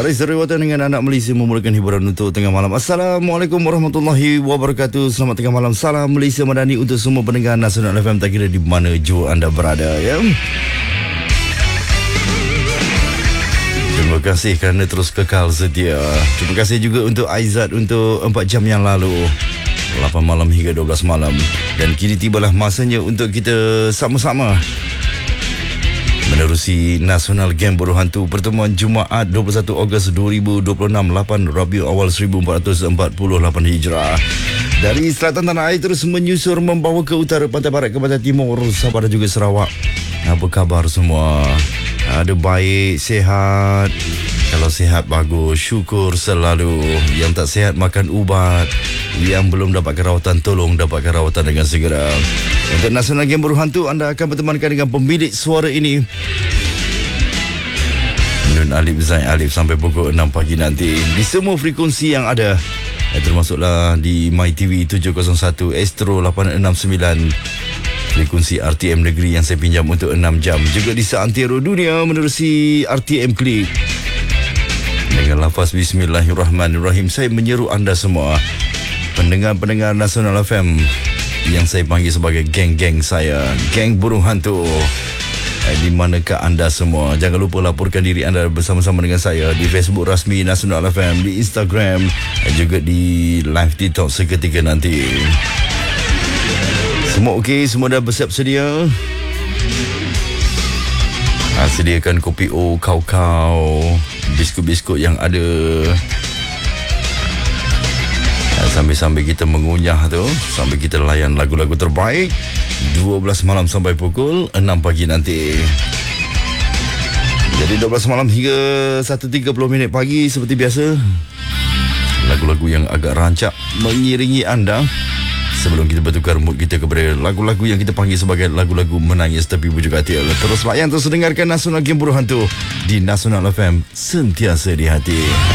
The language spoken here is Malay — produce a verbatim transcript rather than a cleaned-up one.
Haris Rewatan dengan anak Malaysia memulakan hiburan untuk tengah malam. Assalamualaikum warahmatullahi wabarakatuh. Selamat tengah malam. Salam Malaysia Madani untuk semua pendengar Nasional F M, tak kira di mana jua anda berada, ya. Terima kasih kerana terus kekal setia. Terima kasih juga untuk Aizat untuk empat jam yang lalu, lapan malam hingga dua belas malam. Dan kini tibalah masanya untuk kita sama-sama menerusi Nasional Game Buruh Hantu pertemuan Jumaat dua puluh satu Ogos dua ribu dua puluh enam, lapan Rabiul Awal seribu empat ratus empat puluh lapan Hijrah. Dari selatan tanah air terus menyusur membawa ke utara, pantai barat ke pantai timur, Sabah dan juga Sarawak. Apa khabar semua? Ada baik, sihat? Kalau sihat bagus, syukur selalu. Yang tak sihat makan ubat. Yang belum dapatkan rawatan, tolong dapatkan rawatan dengan segera. Untuk Nasional Game Buruh Hantu, anda akan bertemankan dengan pemilik suara ini, Nun Alif Zain Alif, sampai pukul enam pagi nanti di semua frekuensi yang ada, termasuklah di MyTV tujuh kosong satu, Astro lapan enam sembilan, frekuensi R T M Negeri yang saya pinjam untuk enam jam. Juga di seantero dunia menerusi R T M Klik. Dengan lafaz Bismillahirrahmanirrahim, saya menyeru anda semua, pendengar-pendengar Nasional F M, yang saya panggil sebagai geng-geng saya, geng buruh hantu. Eh, di manakah anda semua? Jangan lupa laporkan diri anda bersama-sama dengan saya di Facebook rasmi Nasional F M, di Instagram, dan juga di live TikTok seketika nanti. Semua okey? Semua dah bersiap sedia? Ha, sediakan kopi O, kau-kau, biskut-biskut yang ada. Sambil-sambil kita mengunyah tu, sambil kita layan lagu-lagu terbaik, dua belas malam sampai pukul enam pagi nanti. Jadi dua belas malam hingga satu tiga puluh minit pagi seperti biasa, lagu-lagu yang agak rancak mengiringi anda sebelum kita bertukar mood kita kepada lagu-lagu yang kita panggil sebagai lagu-lagu menangis tapi bujuk hati. Terus layan, terus dengarkan Nasional Game Buruh Hantu di Nasional F M, sentiasa di hati.